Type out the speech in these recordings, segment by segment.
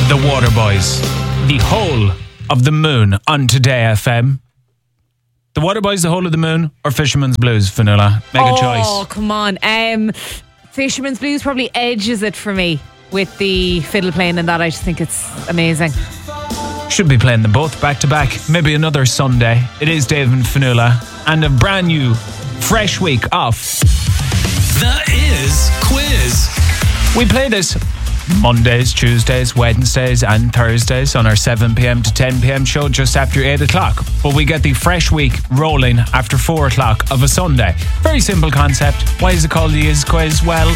The Waterboys. The Whole of the Moon on Today FM. The Waterboys, The Whole of the Moon, or Fisherman's Blues, Fionnuala? Make a choice. Oh, come on. Fisherman's Blues probably edges it for me with the fiddle playing and that. I just think it's amazing. Should be playing them both back to back. Maybe another Sunday. It is Dave and Fionnuala, and a brand new, fresh week off. The Is Quiz. We play this Mondays, Tuesdays, Wednesdays and Thursdays on our 7pm to 10pm show just after 8 o'clock. But we get the fresh week rolling after 4 o'clock of a Sunday. Very simple concept. Why is it called the Is Quiz? Well,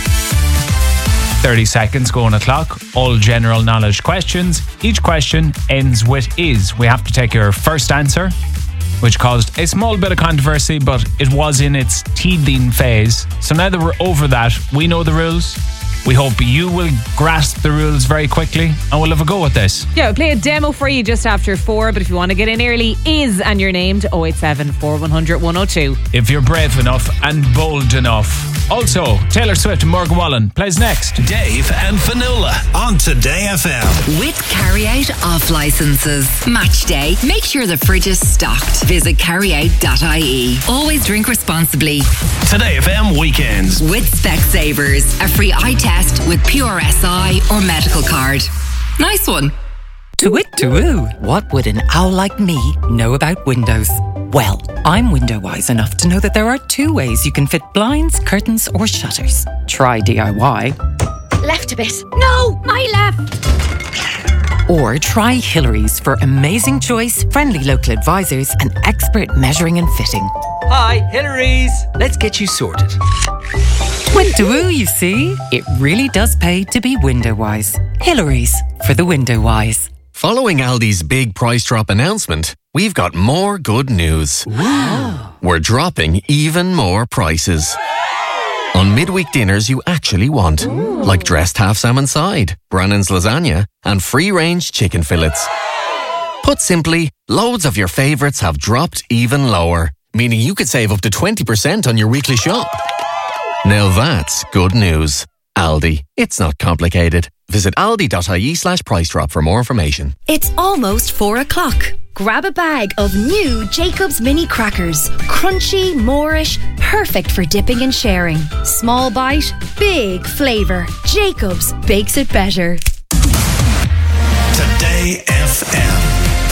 30 seconds go on a clock. All general knowledge questions. Each question ends with is. We have to take your first answer, which caused a small bit of controversy, but it was in its teething phase. So now that we're over that, we know the rules. We hope you will grasp the rules very quickly, and we'll have a go with this. Yeah, we'll play a demo for you just after 4, but if you want to get in early, is and your name to 087 4100 102. If you're brave enough and bold enough. Also, Taylor Swift and Morgan Wallen plays next. Dave and Fionnuala on Today FM. With carry-out off licenses. Match day. Make sure the fridge is stocked. Visit carryout.ie. Always drink responsibly. Today FM weekends. With Specsavers. A free eye test with Pure SI or medical card. Nice one. To-wit-to-woo. What would an owl like me know about windows? Well, I'm window-wise enough to know that there are 2 ways you can fit blinds, curtains or shutters. Try DIY. Left a bit. No, my left. Or try Hillary's for amazing choice, friendly local advisors and expert measuring and fitting. Hi, Hillary's. Let's get you sorted. Window-woo, you see? It really does pay to be window-wise. Hillary's for the window-wise. Following Aldi's big price drop announcement, we've got more good news. Wow. We're dropping even more prices. On midweek dinners you actually want, like dressed half salmon side, Brannan's lasagna, and free-range chicken fillets. Put simply, loads of your favourites have dropped even lower, meaning you could save up to 20% on your weekly shop. Now that's good news. Aldi. It's not complicated. Visit aldi.ie/price drop for more information. It's almost 4 o'clock. Grab a bag of new Jacob's Mini Crackers. Crunchy, Moorish, perfect for dipping and sharing. Small bite, big flavour. Jacob's bakes it better. Today FM.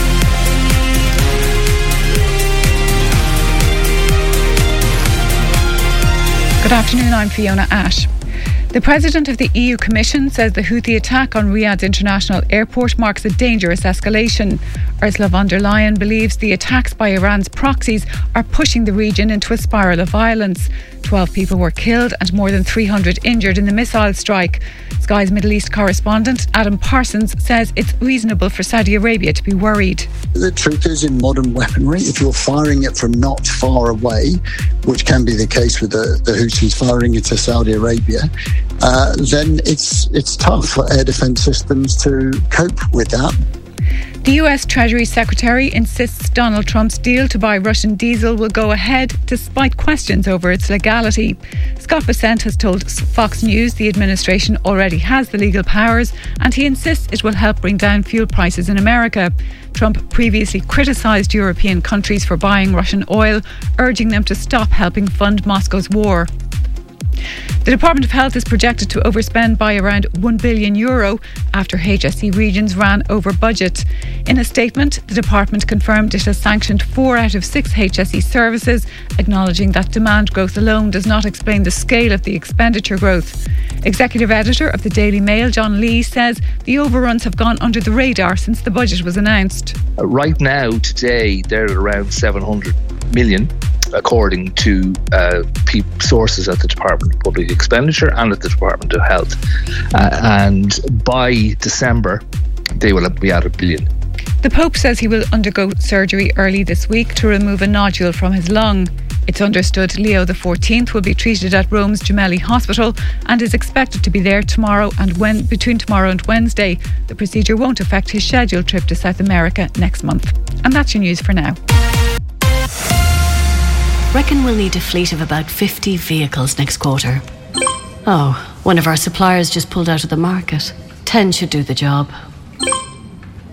Good afternoon, I'm Fiona Ash. The President of the EU Commission says the Houthi attack on Riyadh International Airport marks a dangerous escalation. Ursula von der Leyen believes the attacks by Iran's proxies are pushing the region into a spiral of violence. 12 people were killed and more than 300 injured in the missile strike. Sky's Middle East correspondent Adam Parsons says it's reasonable for Saudi Arabia to be worried. The truth is, in modern weaponry, if you're firing it from not far away, which can be the case with the Houthis firing into Saudi Arabia, then it's tough for air defence systems to cope with that. The US Treasury Secretary insists Donald Trump's deal to buy Russian diesel will go ahead despite questions over its legality. Scott Bessent has told Fox News the administration already has the legal powers and he insists it will help bring down fuel prices in America. Trump previously criticised European countries for buying Russian oil, urging them to stop helping fund Moscow's war. The Department of Health is projected to overspend by around €1 billion after HSE regions ran over budget. In a statement, the department confirmed it has sanctioned 4 out of 6 HSE services, acknowledging that demand growth alone does not explain the scale of the expenditure growth. Executive editor of the Daily Mail, John Lee, says the overruns have gone under the radar since the budget was announced. Right now, today, they're at around 700 million. According to sources at the Department of Public Expenditure and at the Department of Health. And by December, they will be at $1 billion. The Pope says he will undergo surgery early this week to remove a nodule from his lung. It's understood Leo XIV will be treated at Rome's Gemelli Hospital and is expected to be there tomorrow and between tomorrow and Wednesday. The procedure won't affect his scheduled trip to South America next month. And that's your news for now. Reckon we'll need a fleet of about 50 vehicles next quarter. Oh, one of our suppliers just pulled out of the market. 10 should do the job.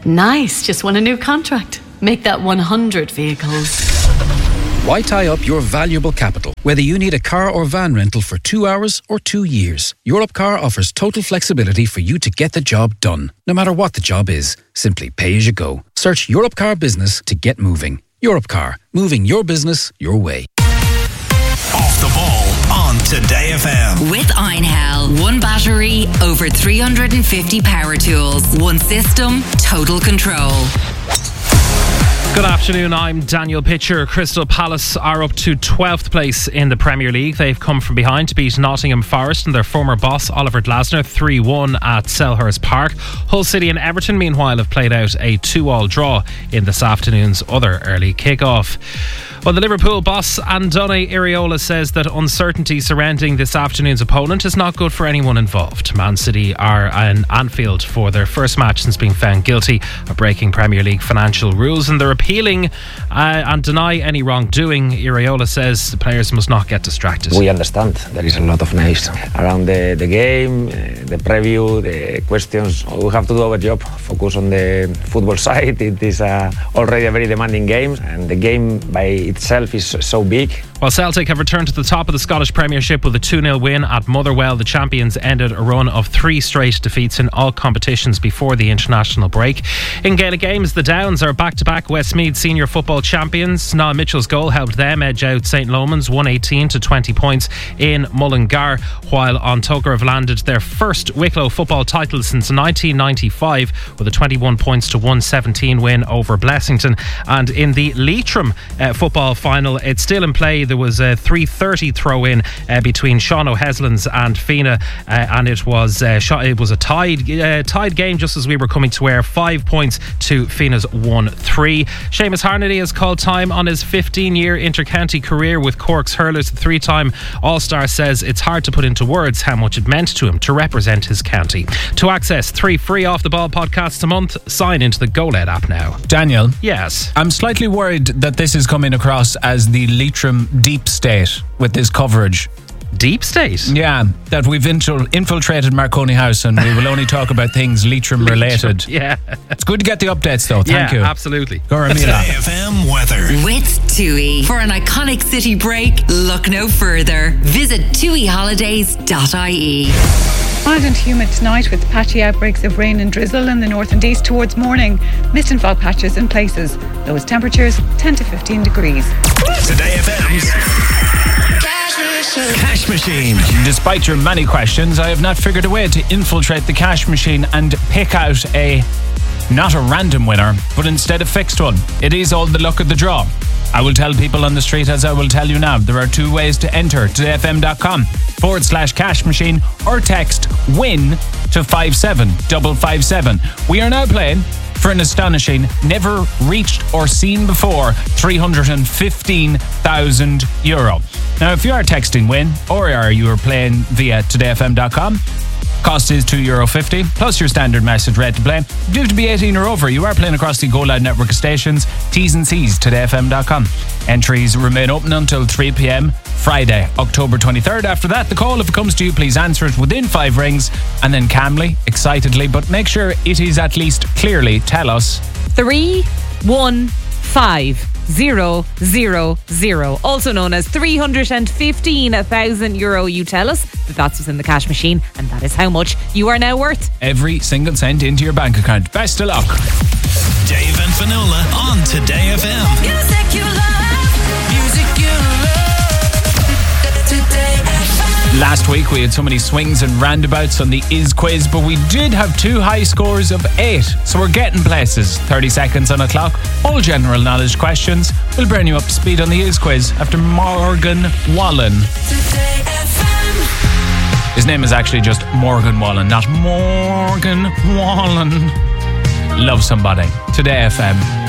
Nice, just won a new contract. Make that 100 vehicles. Why tie up your valuable capital? Whether you need a car or van rental for 2 hours or 2 years, Europcar offers total flexibility for you to get the job done. No matter what the job is, simply pay as you go. Search Europcar Business to get moving. Europcar, moving your business your way. Off the ball on Today FM. With Einhell, one battery, over 350 power tools, one system, total control. Good afternoon, I'm Daniel Pitcher. Crystal Palace are up to 12th place in the Premier League. They've come from behind to beat Nottingham Forest and their former boss Oliver Glasner 3-1 at Selhurst Park. Hull City and Everton meanwhile have played out a 2-2 draw in this afternoon's other early kick-off. Well, the Liverpool boss Andoni Iraola says that uncertainty surrounding this afternoon's opponent is not good for anyone involved. Man City are in Anfield for their first match since being found guilty of breaking Premier League financial rules, and they're appealing and deny any wrongdoing. Iraola says the players must not get distracted. We understand there is a lot of noise around the game, the preview, the questions. We have to do our job, focus on the football side. It is already a very demanding game, and the game by itself is so big. While Celtic have returned to the top of the Scottish Premiership with a 2-0 win at Motherwell, the champions ended a run of 3 straight defeats in all competitions before the international break. In Gaelic games, the Downs are back-to-back Westmeath Senior Football champions. Niall Mitchell's goal helped them edge out St Lomans 118 to 20 points in Mullingar, while An Tógara have landed their first Wicklow football title since 1995 with a 21 points to 117 win over Blessington. And in the Leitrim football final, it's still in play. There was a 3:30 throw-in between Sean O'Heslan's and Fianna, and it was a tied game just as we were coming to air. 5 points to Fianna's 1-3. Seamus Harnedy has called time on his 15-year inter-county career with Cork's hurlers. The 3-time All-Star says it's hard to put into words how much it meant to him to represent his county. To access 3 free Off the Ball podcasts a month, sign into the GoLed app now. Daniel? Yes? I'm slightly worried that this is coming across as the Leitrim deep state with this coverage. Deep state? Yeah, that we've infiltrated Marconi House and we will only talk about things Leitrim related. Yeah. It's good to get the updates though. Thank you. Yeah, absolutely. Today FM weather. With TUI. For an iconic city break, look no further. Visit tuiholidays.ie. Mild and humid tonight with patchy outbreaks of rain and drizzle in the north and east towards morning. Mist and fog patches in places. Lowest temperatures 10 to 15 degrees. Today FM's Cash Machine. Despite your many questions, I have not figured a way to infiltrate the cash machine and pick out not a random winner, but instead a fixed one. It is all the luck of the draw. I will tell people on the street as I will tell you now. There are 2 ways to enter: todayfm.com/cash machine or text WIN to 57557. We are now playing for an astonishing, never reached or seen before €315,000. Now, if you are texting WIN or you are playing via todayfm.com, cost is €2.50 plus your standard message rate to play. You do have to be 18 or over. You are playing across the GoLoud network of stations. T's and C's, todayfm.com. Entries remain open until 3 p.m. Friday, October 23rd. After that, the call, if it comes to you, please answer it within 5 rings and then calmly, excitedly, but make sure it is at least clearly tell us 315,000, also known as €315,000. You tell us that that's what's in the cash machine, and that is how much you are now worth. Every single cent into your bank account. Best of luck. Dave and Finola on Today FM. Music you love, music you love. Today FM. Last week we had so many swings and roundabouts on the Is quiz, but we did have 2 high scores of 8, so we're getting places. 30 seconds on a clock, all general knowledge questions. We'll bring you up to speed on the Is quiz after Morgan Wallen. Today FM. His name is actually just Morgan Wallen, not Morgan Wallen. Love Somebody. Today FM.